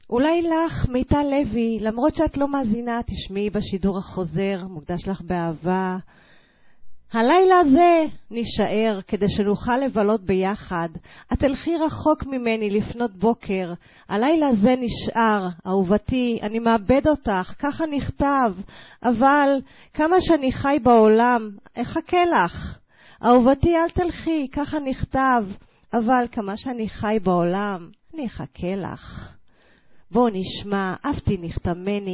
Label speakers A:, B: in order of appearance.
A: אולי לך, מיטל לוי, למרות שאת לא מאזינה, תשמעי בשידור החוזר, מוקדש לך באהבה. הלילה הזה נשאר כדי שנוכל לבלות ביחד. את תלכי רחוק ממני לפנות בוקר. הלילה הזה נשאר, אהובתי, אני מאבד אותך, ככה נכתב. אבל כמה שאני חי בעולם, אחכה לך. אהובתי, אל תלכי, ככה נכתב. אבל כמה שאני חי בעולם, אני אחכה לך. בוא נשמע, אהבתי נחתמני.